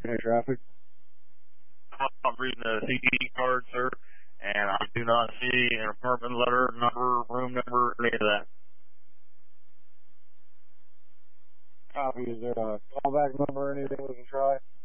any traffic? I'm reading the CD card, sir, and I do not see an apartment letter, number, room number, any of that. Copy. Is there a callback number or anything we can try?